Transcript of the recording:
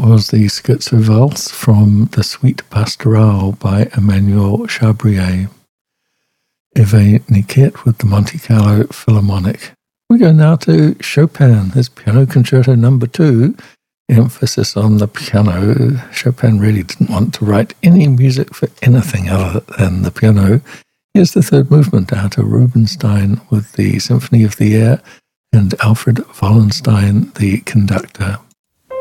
was the Scherzo Valse from the Suite Pastorale by Emmanuel Chabrier. Hervé Niquet with the Monte Carlo Philharmonic. We go now to Chopin, his Piano Concerto No. 2, emphasis on the piano. Chopin really didn't want to write any music for anything other than the piano. Here's the third movement, Arthur Rubinstein with the Symphony of the Air and Alfred Wallenstein, the conductor.